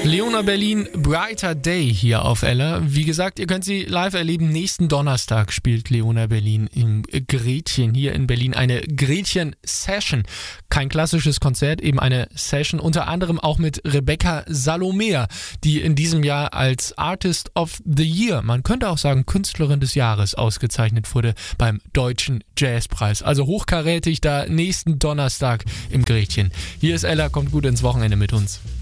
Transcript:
Leona Berlin, Brighter Day hier auf Ella. Wie gesagt, ihr könnt sie live erleben. Nächsten Donnerstag spielt Leona Berlin im Gretchen hier in Berlin. Eine Gretchen-Session. Kein klassisches Konzert, eben eine Session. Unter anderem auch mit Rebecca Salomea, die in diesem Jahr als Artist of the Year, man könnte auch sagen Künstlerin des Jahres, ausgezeichnet wurde beim Deutschen Jazzpreis. Also hochkarätig da nächsten Donnerstag im Gretchen. Hier ist Ella, kommt gut ins Wochenende mit uns.